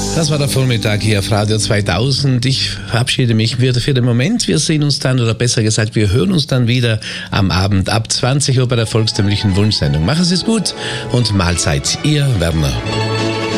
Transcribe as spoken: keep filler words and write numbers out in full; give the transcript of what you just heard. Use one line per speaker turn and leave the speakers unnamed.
Das war der Vormittag hier auf Radio zweitausend. Ich verabschiede mich wieder für den Moment. Wir sehen uns dann, oder besser gesagt, wir hören uns dann wieder am Abend ab zwanzig Uhr bei der volkstümlichen Wunschsendung. Machen Sie es gut und Mahlzeit. Ihr Werner.